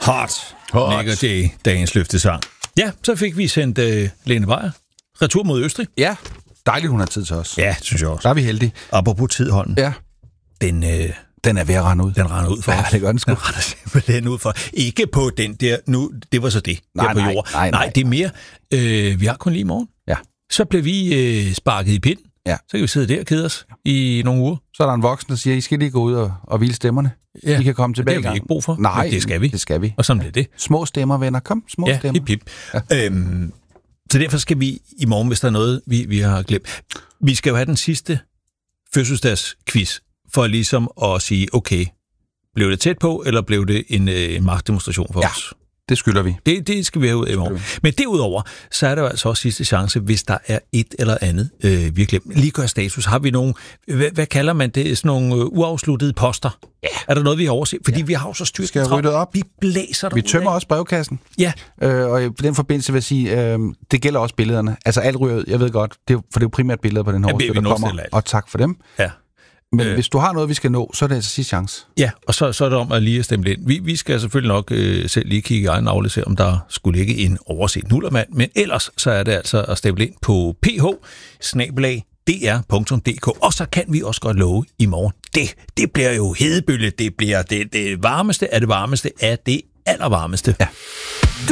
Hot. Nick J. Dagens løftesang. Ja, så fik vi sendt Lene Beyer retur mod Østrig. Ja, dejligt, hun har tid til os. Ja, synes jeg også. Der er vi heldige. Apropos tid, Holm. Ja. Den er ved at rende ud. Den render ud for os. Ja, det gør den sgu. Den render simpelthen ud for. Ikke på den der nu, det var så det. Nej, der på jord. Nej, det er mere, vi har kun lige i morgen. Ja. Så blev vi sparket i pind. Ja. Så kan vi sidde der og kede os i nogle uger. Så er der en voksen, der siger, I skal lige gå ud og hvile stemmerne. Ja. I kan komme tilbage. Det har vi ikke brug for. Nej, det skal vi. Det skal vi. Og sådan bliver det. Små stemmer, venner. Kom, små stemmer. Hip. Ja. Så derfor skal vi i morgen, hvis der er noget, vi har glemt. Vi skal jo have den sidste fødselsdagsquiz, for ligesom at sige, okay, blev det tæt på, eller blev det en magtdemonstration for os? Det skylder vi. Det skal vi have ud i morgen. Men derudover, så er der jo altså også sidste chance, hvis der er et eller andet virkelig. Lige gør status. Har vi nogle, hvad kalder man det, sådan nogle uafsluttede poster? Ja. Er der noget, vi har overset? Fordi vi har jo så styrt. Skal jeg rydde op? Vi blæser der. Vi tømmer også brevkassen. Ja. Og i den forbindelse vil jeg sige, det gælder også billederne. Altså alt ryger ud, jeg ved godt, for det er jo primært billeder på den her der kommer. Og tak for dem. Ja. Men hvis du har noget, vi skal nå, så er det altså sidste chance. Ja, og så er det om at lige stemme ind. Vi skal selvfølgelig nok selv lige kigge i egen afle, se om der skulle ligge en overset nullermand. Men ellers så er det altså at stemme ind på ph@dr.dk. Og så kan vi også godt love i morgen. Det bliver jo hedebølge. Det bliver det varmeste af det varmeste af det allervarmeste. Ja.